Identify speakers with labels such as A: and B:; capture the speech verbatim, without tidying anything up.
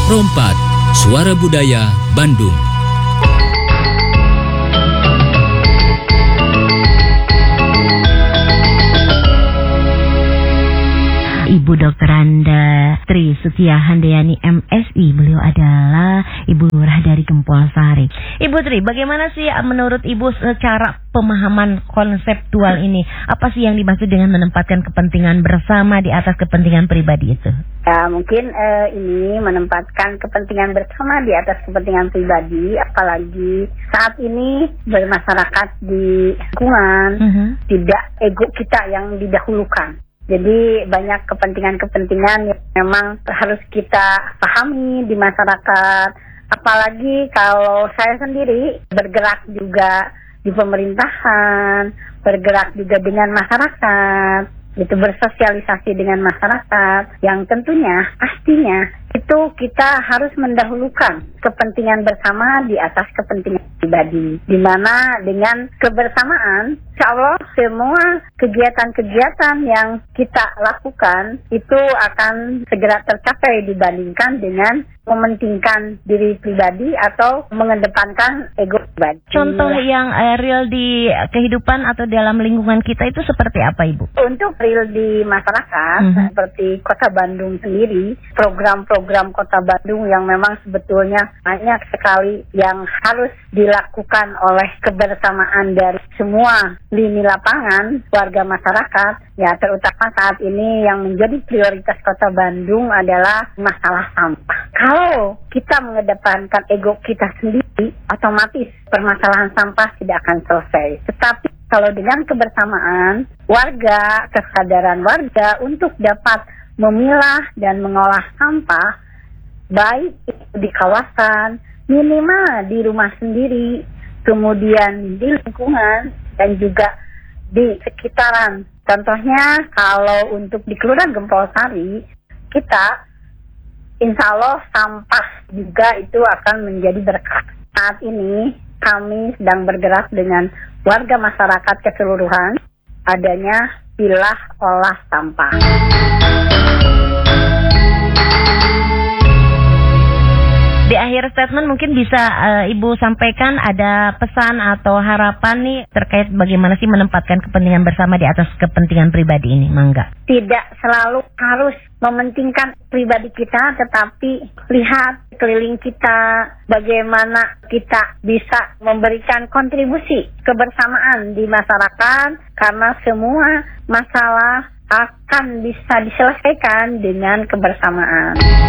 A: Rompat, Suara Budaya Bandung.
B: Ibu Dokter Anda Tri Sutia Handayani M Si. Beliau adalah Ibu Lurah dari Gempol Sari. Ibu Tri, bagaimana sih menurut Ibu secara pemahaman konseptual ini? Apa sih yang dimaksud dengan menempatkan kepentingan bersama di atas kepentingan pribadi itu?
C: Ya, mungkin eh, ini menempatkan kepentingan bersama di atas kepentingan pribadi, apalagi saat ini bermasyarakat di lingkungan, uh-huh. tidak ego kita yang didahulukan. Jadi banyak kepentingan-kepentingan yang memang harus kita pahami di masyarakat. Apalagi kalau saya sendiri bergerak juga di pemerintahan, bergerak juga dengan masyarakat, itu bersosialisasi dengan masyarakat, yang tentunya pastinya itu kita harus mendahulukan kepentingan bersama di atas kepentingan pribadi. Di mana dengan kebersamaan, insya Allah semua kegiatan-kegiatan yang kita lakukan itu akan segera tercapai dibandingkan dengan mementingkan diri pribadi atau mengedepankan ego pribadi.
B: Contoh yang uh, real di kehidupan atau dalam lingkungan kita itu seperti apa, Ibu?
C: Untuk real di masyarakat, mm-hmm. seperti Kota Bandung sendiri, program-program Kota Bandung yang memang sebetulnya banyak sekali yang harus dilakukan oleh kebersamaan dari semua lini lapangan warga masyarakat. Ya, terutama saat ini yang menjadi prioritas Kota Bandung adalah masalah sampah. Kalau kita mengedepankan ego kita sendiri, otomatis permasalahan sampah tidak akan selesai. Tetapi kalau dengan kebersamaan warga, kesadaran warga untuk dapat memilah dan mengolah sampah, baik itu di kawasan, minimal di rumah sendiri, kemudian di lingkungan, dan juga di sekitaran. Contohnya kalau untuk di Kelurahan Gempol Sari, kita insya Allah sampah juga itu akan menjadi berkah. Saat ini kami sedang bergerak dengan warga masyarakat keseluruhan adanya pilah olah sampah.
B: Di akhir statement mungkin bisa uh, Ibu sampaikan ada pesan atau harapan nih terkait bagaimana sih menempatkan kepentingan bersama di atas kepentingan pribadi ini, Mangga?
C: Tidak selalu harus mementingkan pribadi kita, tetapi lihat keliling kita, bagaimana kita bisa memberikan kontribusi kebersamaan di masyarakat, karena semua masalah akan bisa diselesaikan dengan kebersamaan.